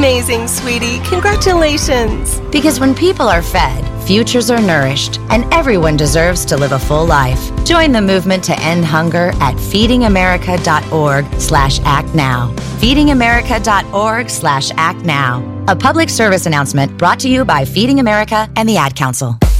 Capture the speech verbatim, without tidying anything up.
amazing, sweetie. Congratulations. Because when people are fed, futures are nourished, and everyone deserves to live a full life. Join the movement to end hunger at feedingamerica.org slash act now. feedingamerica.org slash act now. A public service announcement brought to you by Feeding America and the Ad Council.